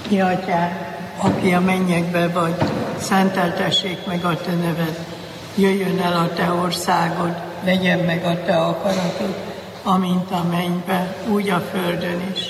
Mi Atyánk, aki a mennyekben vagy, szenteltessék meg a te neved. Jöjjön el a te országod, legyen meg a te akaratod, amint a mennyben, úgy a földön is.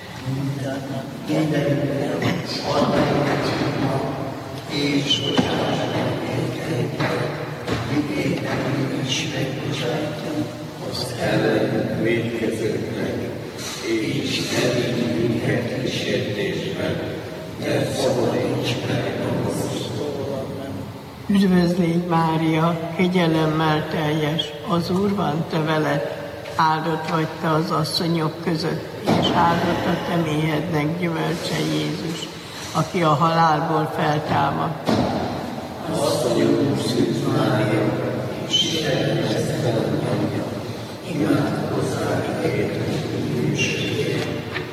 És bocsáss meg vétkeinket, miképpen mi is megbocsájtunk az ellenünk vétkezőknek, és ne vigy minket kísértésbe, de szabadíts meg a gonosztól. Üdvözlégy Mária, kegyelemmel teljes, az Úr van te veled, áldott vagy te az asszonyok között, és áldott a te méhednek gyümölcse Jézus, aki a halálból feltámadt. Asszonyunk Szűz Mária, Isten tisztelet anyja, imádkozzál értünk bűnösségért.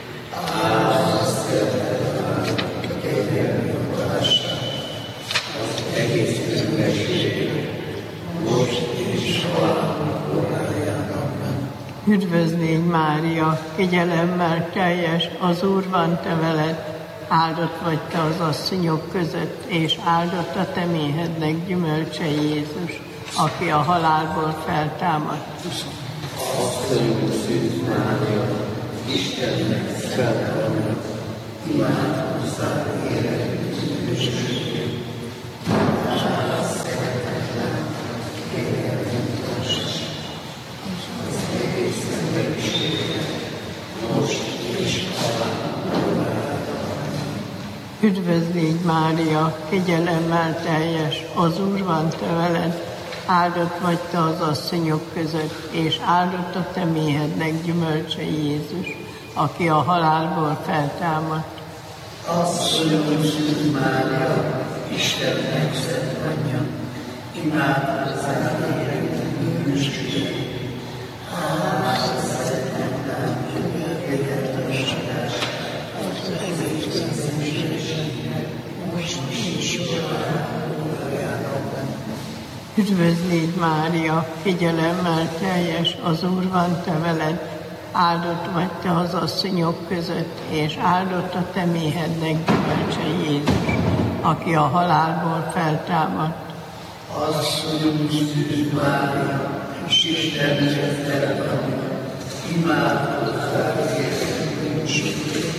Áldott szeretet kegyelmi adását, az egész emberiségnek, most és halálunk óráján. Amen. Üdvözlégy Mária, kegyelemmel teljes, az Úr van te veled, áldott vagy te az asszonyok között, és áldott a te méhednek gyümölcse Jézus, aki a halálból feltámadt. Asszonyunk Szűz Mária, Istennek szent anyja, imádkozzál értünk bűnösségért. Áldott szeretetlen kegyelmi adását, az egész emberiségnek, most és halálunk óráján. Üdvözlégy Mária, kegyelemmel teljes, az Úr van te veled, áldott vagy te az asszonyok között, és áldott a te méhednek gyümölcse Jézus, aki a halálból feltámadt. Asszonyunk Szűz Mária, Istennek szent anyja, imádkozzál értünk bűnösségért. Áldott szeretetlen kegyelmi adását, az egész emberiségnek, most és halálunk óráján. Amen. Üdvözlégy Mária, kegyelemmel teljes, az Úr van te veled, áldott vagy te az asszonyok között, és áldott a te méhednek gyümölcse Jézus, aki a halálból feltámadt. Asszonyunk Szűz Mária, Isten tisztelet anyja, imádkozzál értünk bűnösségért.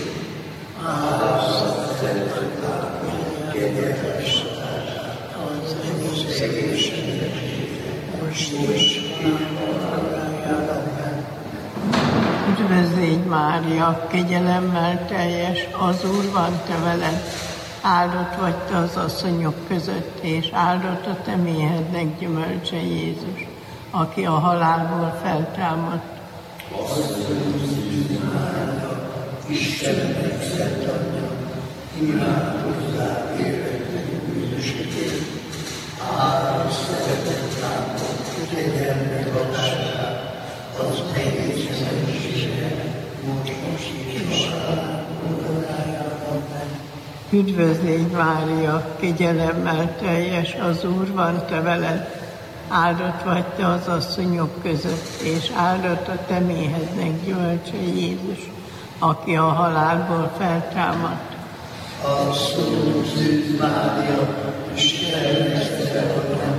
Áldott szeretetlen kegyelmi adását, az egész emberiségnek, most és halálunk óráján. Amen. Üdvözlégy Mária, kegyelemmel teljes, az Úr van te veled, áldott vagy te az asszonyok között, és áldott a te méhednek gyümölcse Jézus, aki a halálból feltámadt. Asszonyunk Szűz Mária, Istennek szent anyja, imádkozzál értünk bűnösségért. Áldott szeretetlen kegyelmi adását, az egész emberiségnek, most és halálunk óráján. Amen. Üdvözlégy Mária, kegyelemmel teljes, az Úr van te veled, áldott vagy te az asszonyok között, és áldott a te méhednek gyümölcse Jézus, aki a halálból feltámadt. Asszonyunk Szűz Mária, Istennek szent anyja,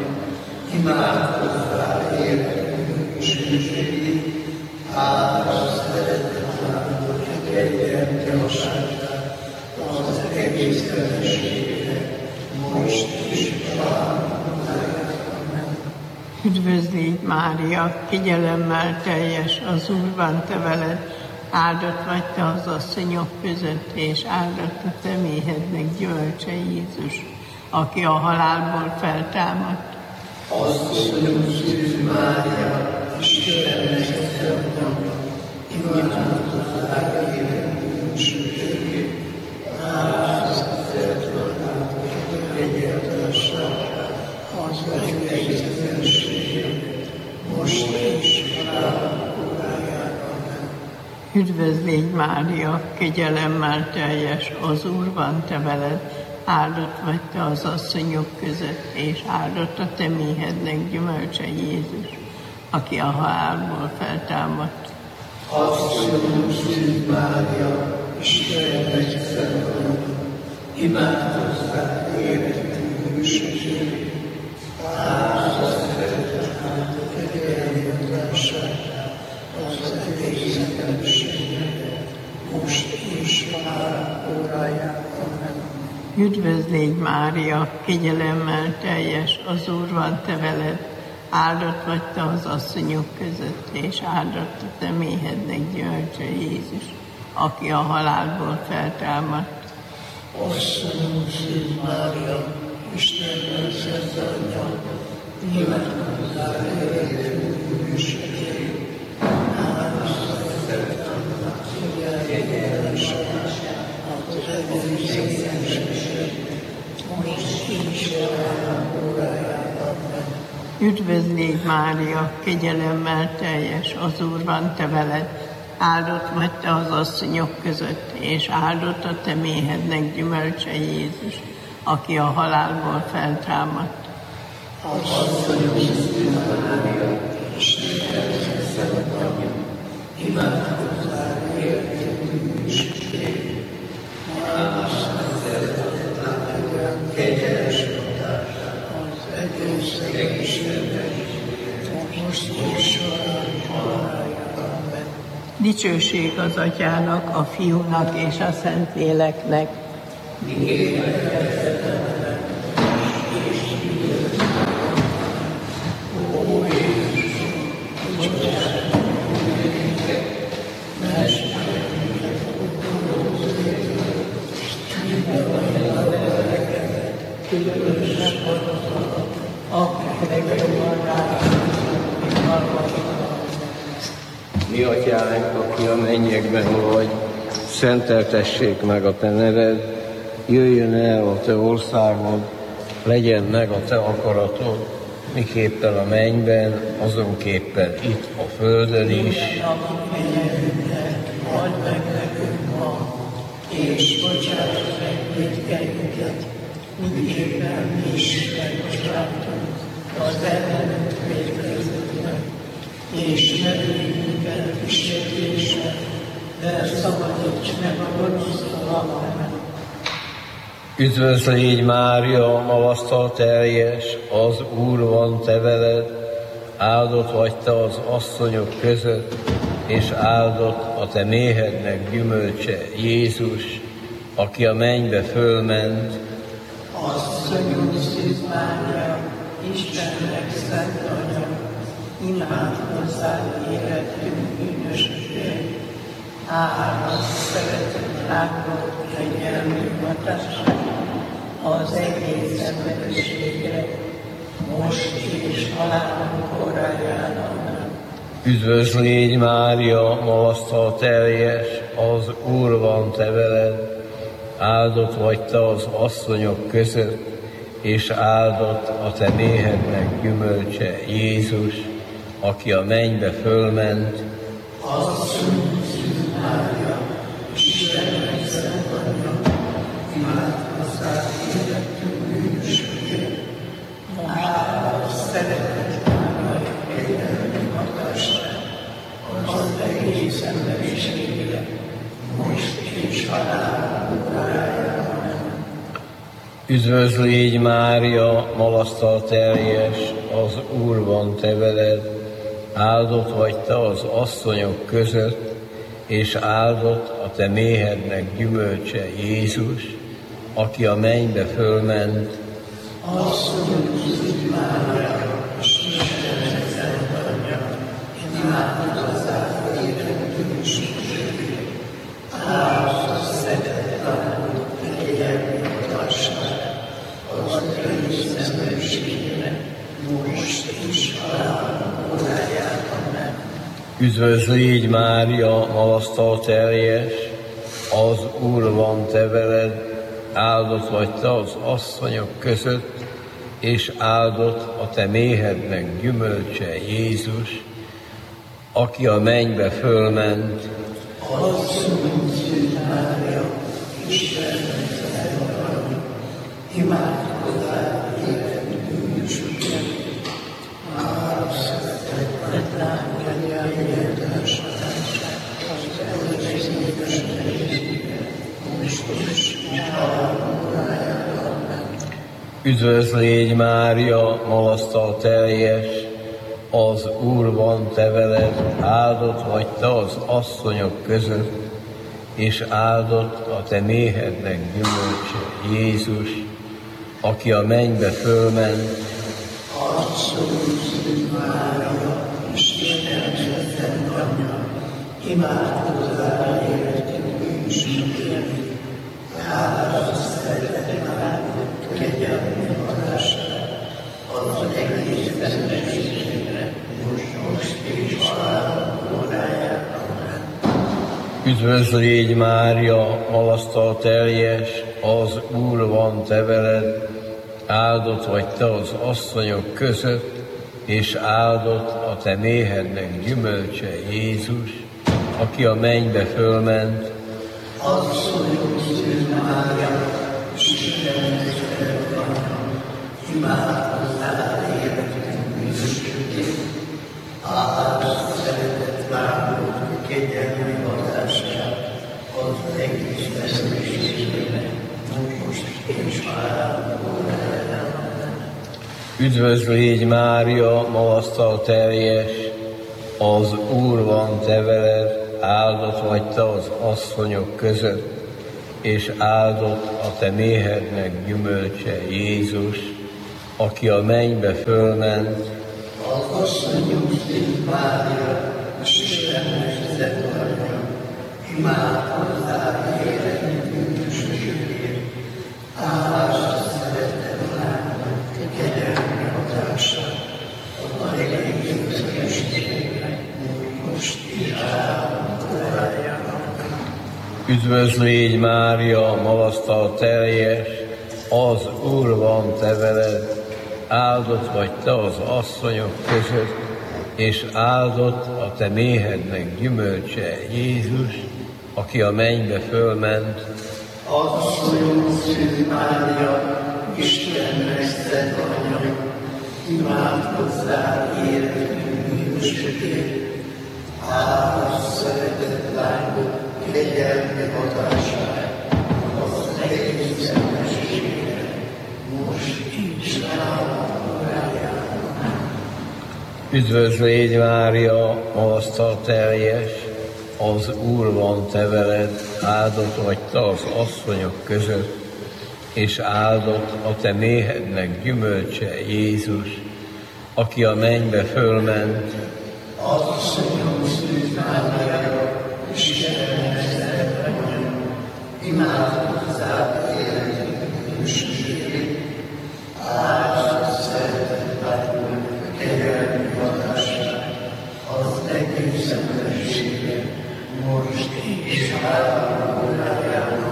imádkozzál értünk bűnösségért. Áldott szeretetlen kegyelmi adását, az egész emberiségnek, most és halálunk óráján. Amen. Üdvözlégy Mária, kegyelemmel teljes, az Úr van te veled, áldott vagy te az asszonyok között, és áldott a te méhednek gyümölcse Jézus, aki a halálból feltámadt. Asszonyunk Szűz Mária, Istennek szent anyja, imádkozzál értünk bűnösségért. Áldott szeretetlen kegyelmi adását, az egész emberiségnek, most és halálunk óráján. Amen. Üdvözlégy Mária, kegyelemmel teljes, az Úr van te veled, áldott vagy te az asszonyok között, és áldott a te méhednek gyümölcse Jézus, aki a halálból feltámadt. Asszonyunk Szűz Mária, Istennek szent anyja, imádkozzál életünk bűnösségért, az egész emberiségre, most és már órájában. Üdvözl légy, Mária, kegyelemmel teljes, az Úr van te veled, áldott vagy te az asszonyok között, és áldott a te méhednek gyümölcse Jézus, aki a halálból feltámadt. Asszonyunk, Szűz Mária, Istennek szent anyja, imádkozzál életünk bűnösségért, Üdvözl légy, Mária, kegyelemmel teljes, az Úr van te veled, áldott vagy te az asszonyok között, és áldott a te méhednek gyümölcse Jézus, aki a halálból feltámadt. Asszonyom, Szűz Mária, Istennek szent anyja, imádkozzál életünk bűnösségért, kegyes az egész egészségben, most és halálában. Dicsőség az Atyának, a Fiúnak és a Szentléleknek. Mi Atyánk, aki a mennyekben vagy, szenteltessék meg a te neved, jöjjön el a te országod, legyen meg a te akaratod, miképpen a mennyben, azonképpen itt a földön is. Add meg nekünk ma, és bocsáss meg vétkeinket, miképpen mi is megbocsátunk az ellenünk vétkezőknek, és ne vigy minket kísértésbe, de szabadíts meg a gonosztól. Üdvözl légy, Mária, magasztal teljes, az Úr van te veled, áldott vagy te az asszonyok között, és áldott a te méhednek gyümölcse Jézus, aki a mennybe fölment. Asszonyunk, Szűz Mária, Istennek szent anyja, imádkozzál életünk bűnösségért, áldott szeretett áldott kegyelmű hatását az egész emberiségre, most és halálunk órájában. Üdvözl légy, Mária, magasztal teljes, az Úr van te veled, áldott vagy te az asszonyok között, és áldott a te méhednek gyümölcse Jézus, aki a mennybe fölment. Asszonyunk, Szűz Mária, Istennek szent anyja, imádkozzál életünk bűnösségért, áldott szeretett áldott kegyelmű hatását az egész emberiségre, most és halálunk órájában. Üdvözl légy, Mária, magasztal teljes, az Úr van te veled, áldott vagy te az asszonyok között, és áldott a te méhednek gyümölcse Jézus, aki a mennybe fölment. Asszonyunk, Szűz Mária, Istennek szent anyja, imádkozzál életünk bűnösségért, áldott szeretett áldott kegyelmű hatását az egész emberiségre, most és halálunk órájában. Üdvözl légy, Mária, magasztal teljes, az Úr van te veled, áldott vagy te az asszonyok között, és áldott a te méhednek gyümölcse Jézus, aki a mennybe fölment. Asszonyunk, Szűz Mária, Istennek szent anyja, imádkozzál életünk bűnösségért, áldott szeretett lány kegyelmű hatását az egész emberiségre, most és halálunk órájában. Üdvözl légy Mária, malasztal teljes, az Úr van te veled, áldott vagy te az asszonyok között, és áldott a te méhednek gyümölcse, Jézus, aki a mennybe fölment. Imádkozzál értünk és kérni, hálás szeretetben, kegyelmi hatását, az egész emberiségre, most és halál órájában. Üdvözl légy Mária, malasztal teljes, az Úr van te veled, áldott vagy te az asszonyok között, és áldott a te méhednek gyümölcse, Jézus, aki a mennybe fölment. Asszonyok Szűz Mária, Istennek szeretetben, imádkozzál értünk és kérni, hálás szeretet várunk kegyelmi hatását, az egész emberiségre, most és halál órájában. Üdvözl légy Mária, malasztal teljes, az Úr van te veled, áldott vagy te az asszonyok között, és áldott a te méhednek gyümölcse, Jézus, aki a mennybe fölment. Az asszonyok Szűz Mária, Istennek szeretetben, imádkozzál értünk és kérni, hálás szeretet várunk kegyelmi hatását, az egész emberiségre, most és halál órájában. Üdvözl légy Mária, malasztal teljes, az Úr van te veled, áldott vagy te az asszonyok között, és áldott a te méhednek gyümölcse, Jézus, aki a mennybe fölment. Asszonyok Szűz Mária, Istennek szent Anya, imádkozzál értünk és kérni, hálás szeretet várjuk kegyelmi hatását, az egész emberiségre, most és halál órájában. Üdvözl légy Mária, malasztal teljes, az Úr van te veled, áldott vagy te az asszonyok között, és áldott a te méhednek gyümölcse, Jézus, aki a mennybe fölment. Asszonyok Szűz Mária, Istennek szent Anya, imádkozzál értünk és kérni, hálás szeretet várjuk kegyelmi hatását, az egész emberiségre, most és halál órájában.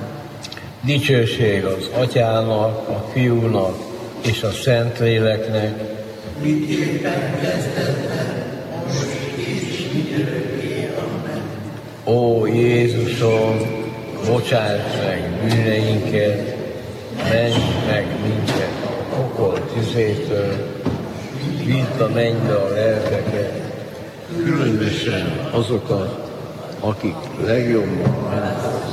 Dicsőség az Atyának, a Fiúnak és a Szentléleknek, Miképpen kezdetben, most és mindörökké. Amen. Ó Jézusom, bocsáss meg bűneinket, ments meg minket a pokol tüzétől, vidd a mennybe a lelkeket, különösen azokat, akik legjobban mennek.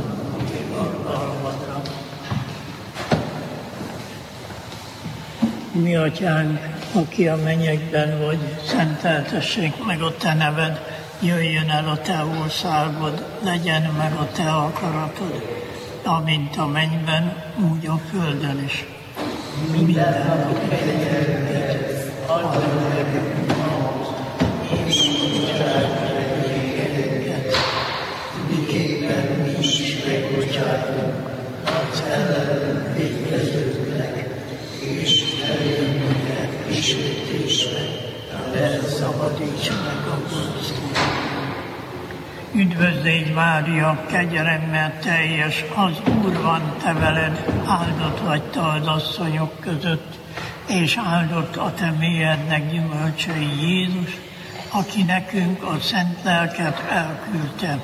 Mi atyánk, aki a mennyekben vagy, szenteltessék meg a te neved, jöjjön el a te országod, legyen meg a te akaratod, amint a mennyben, úgy a földön is. Minden nap kegyelmünket add meg nekünk ma, és bocsáss meg vétkeinket, miképpen mi is megbocsátunk az ellenünk vétkezőknek, és ne vigy minket kísértésbe, de szabadíts meg a gonosztól. Üdvözl légy Mária, kegyelemmel teljes, az Úr van te veled, áldott vagy te az asszonyok között, és áldott a te méhednek gyümölcsei, Jézus, aki nekünk a szent lelket elküldte.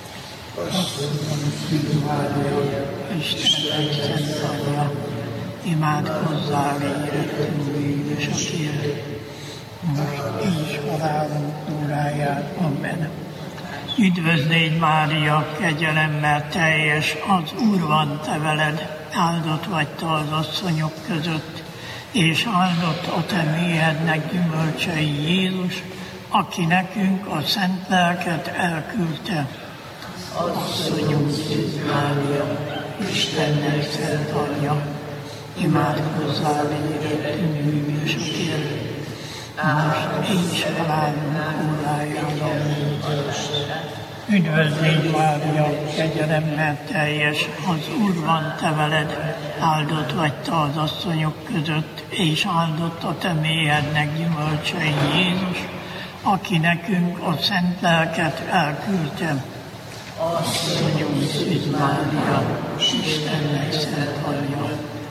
Istennek szent Anya, imádkozzál érettünk bűnösökért, most és halálunk óráján. Amen. Üdvözl légy Mária, kegyelemmel teljes, az Úr van te veled, áldott vagy te az asszonyok között, és áldott a te méhednek gyümölcse Jézus, aki nekünk a szent lelket elküldte. Asszonyom, Szűz Mária, Istennek szent anyja, imádkozzál érettünk bűnösökért, most és halálunk órájában. Üdvözl légy Mária, kegyelemmel teljes, az Úr van te veled, áldott vagy te az asszonyok között, és áldott a te méhednek gyümölcse Jézus, aki nekünk a szent lelket elküldte. Asszonyom, Szűz Mária, Istennek szent anyja,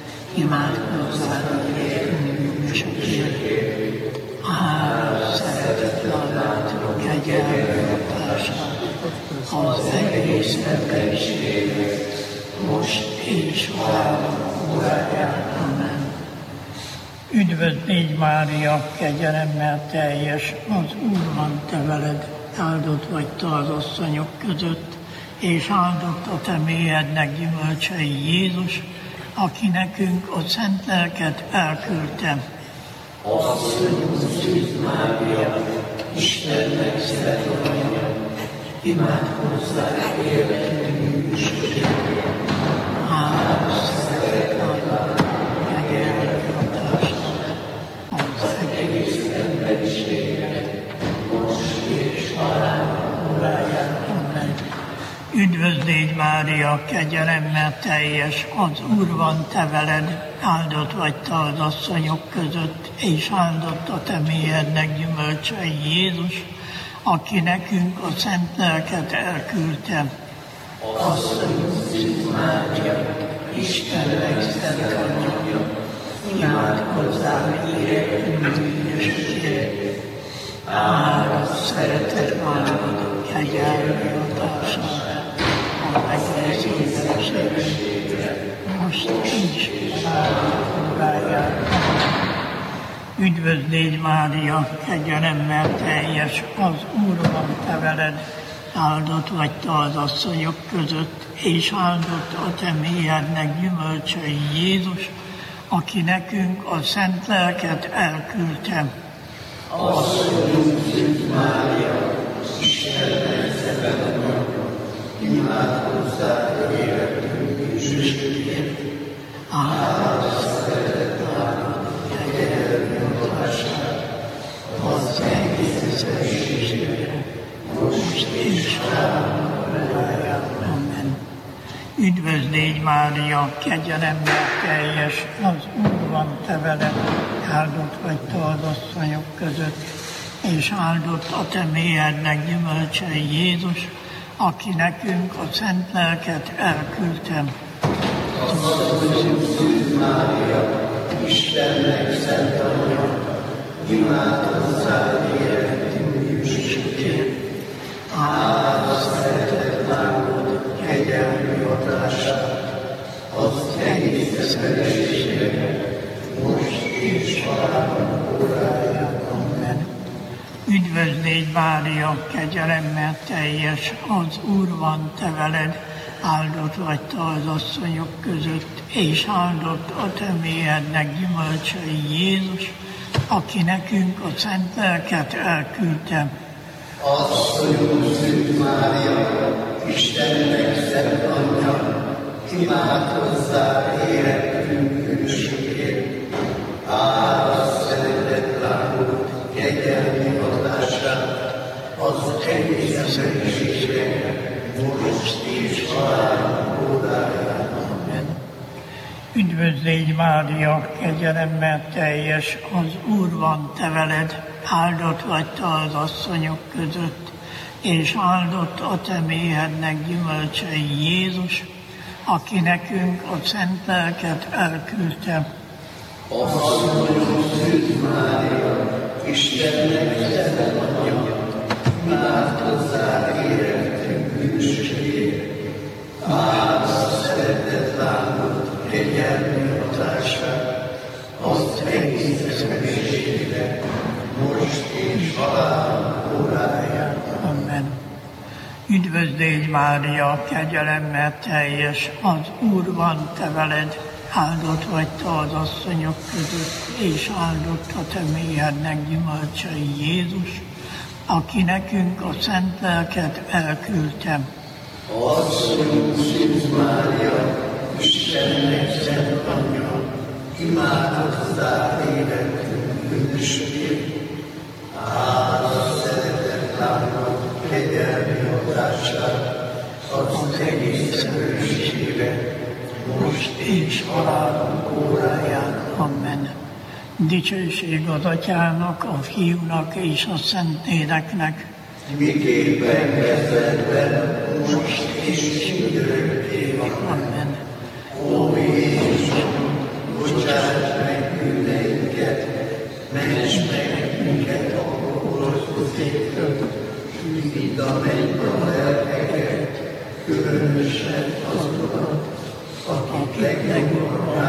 imádkozzál értünk bűnösökért, áldott szeretetlen kegyelműtársa, az egész emberiségnek, most és halálunk órájában. Amen. Üdvözl légy Mária, kegyelemmel teljes, az Úr van te veled, áldott vagy te az asszonyok között, és áldott a te méhednek gyümölcse Jézus, aki nekünk a szent lelket elküldte. Asszonyom, Szűz Mária, Istennek szent anyja, imádkozzál értünk bűnösökért, áldott szeretetlen kegyelműtársa, az egész emberiségnek, most és halálunk órájában. Amen. Üdvözl légy Mária, kegyelemmel teljes, az Úr van te veled, áldott vagy te az asszonyok között, és áldott a te méhednek gyümölcse Jézus, aki nekünk a szent lelket elküldte. Asszonyom, Szűz Mária, Istennek szent anyja, imádkozzál értünk bűnösökért, áldott szeretetlen kegyelműtársa, az egész emberiségnek, most is halálunk órájában. Üdvözl légy Mária, kegyelemmel teljes, az Úr van te veled, áldott vagy te az asszonyok között, és áldott a te méhednek gyümölcse Jézus, aki nekünk a szent lelket elküldte. Asszonyom, Szűz Mária, Istennek szent anyja, imádkozzál értünk bűnösökért, áldott szeretetlen kegyelműtársa, az egész emberiségnek, most és halálunk órájában. Amen. Üdvözl légy Mária, kegyelemmel teljes, az Úr van te veled, áldott vagy te az asszonyok között, és áldott a te méhednek gyümölcse Jézus, aki nekünk a szent lelket elküldte. Asszonyom, Szűz Mária, Istennek szent anyja, imádkozzál értünk bűnösökért, áldott szeretetlen kegyelműtársa, az egész emberiségnek, most és halálunk órájában. Amen. Üdvözl légy Mária, kegyelemmel teljes, az Úr van te veled, áldott vagy te az asszonyok között, és áldott a te méhednek gyümölcse Jézus, aki nekünk a szent lelket elküldte. Asszonyom, Szűz Mária, Istennek szent anyja, imádkozzál értünk bűnösökért, áldott szeretetlen kegyelműtársa, az egész emberiségnek, most és halálunk órájában. Amen. Üdvözl légy Mária, kegyelemmel teljes, az Úr van te veled, áldott vagy te az asszonyok között, és áldott a te méhednek gyümölcse Jézus, aki nekünk a szent lelket elküldte. Asszonyom, Szűz Mária, Istennek szent anyja, imádkozzál értünk bűnösökért, áldott szeretetlen kegyelműtársa, az egész emberiségnek, most és halálunk órájában. Amen. Üdvözlégy Mária, kegyelemmel teljes, az Úr van te veled, áldott vagy te az asszonyok között, és áldott a te méhednek gyümölcse Jézus, aki nekünk a szent lelket elküldte. Asszonyunk Szűz Mária, Istennek szent anyja, imádkozzál életünk bűnösségért. Áldott szeretett lányok kegyelmi hatását az egész örökségre, most és halálunk óráján. Amen. Dicsőség az Atyának, a Fiúnak és a Szentléleknek, miképpen kezdetben, most és mindörökké van. Amen. Ó Jézus, bocsáss meg bűneinket, ments meg minket a gonoszkotéktől, vidd a mennybe a lelkeket, különösen azokat, akik legnagyobb